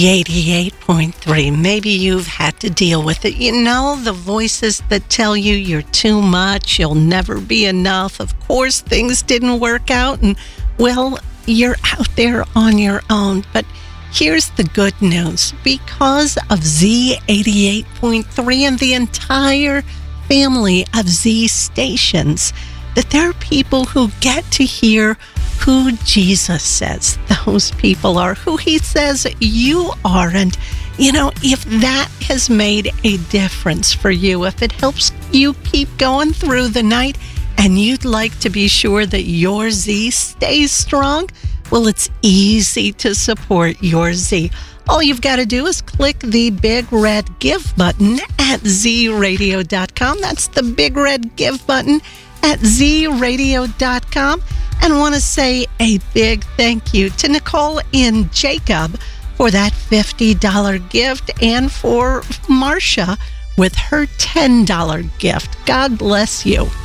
88.3. Maybe you've had to deal with it. You know, the voices that tell you you're too much, you'll never be enough. Of course, things didn't work out, and, well, you're out there on your own. But here's the good news. Because of Z88.3 and the entire family of Z stations, that there are people who get to hear who Jesus says those people are, who he says you are. And, you know, if that has made a difference for you, if it helps you keep going through the night and you'd like to be sure that your Z stays strong, well, it's easy to support your Z. All you've got to do is click the big red give button at zradio.com. That's the big red give button at zradio.com. And want to say a big thank you to Nicole and Jacob for that $50 gift, and for Marcia with her $10 gift. God bless you.